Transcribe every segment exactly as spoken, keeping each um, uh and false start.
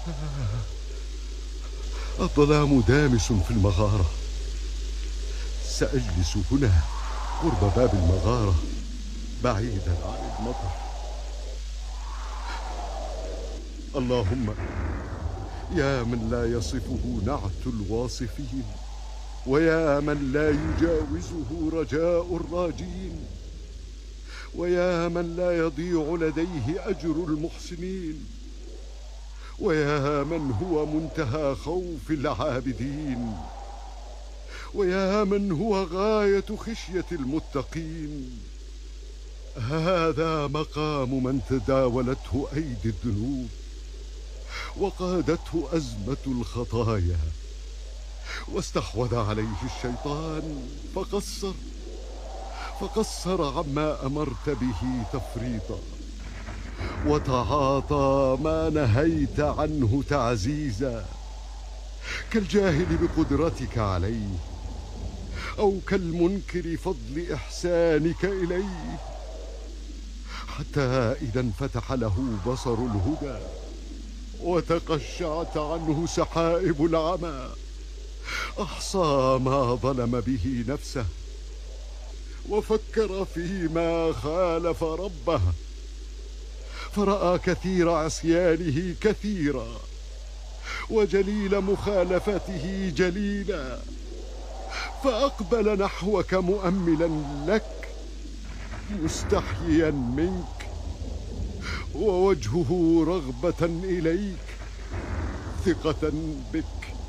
الظلام دامس في المغارة. سأجلس هنا قرب باب المغارة بعيدا عن المطر. اللهم يا من لا يصفه نعت الواصفين، ويا من لا يجاوزه رجاء الراجين، ويا من لا يضيع لديه أجر المحسنين، ويا من هو منتهى خوف العابدين، ويا من هو غاية خشية المتقين. هذا مقام من تداولته أيدي الذنوب وقادته أزمة الخطايا، واستحوذ عليه الشيطان فقصر فقصر عما أمرت به تفريطا، وتعاطى ما نهيت عنه تعزيزا، كالجاهل بقدرتك عليه، أو كالمنكر فضل إحسانك إليه، حتى إذا انفتح له بصر الهدى وتقشعت عنه سحائب العمى، أحصى ما ظلم به نفسه وفكر فيما خالف ربه، فرأى كثير عصيانه كثيرا وجليل مخالفته جليلا، فأقبل نحوك مؤملا لك مستحيا منك، ووجهه رغبة إليك ثقة بك.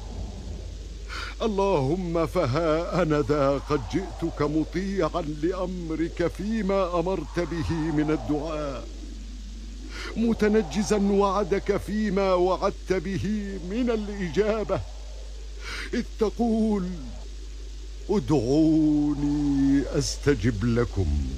اللهم فها أنا ذا قد جئتك مطيعا لأمرك فيما أمرت به من الدعاء، متنجزا وعدك فيما وعدت به من الإجابة، إذ تقول ادعوني أستجب لكم.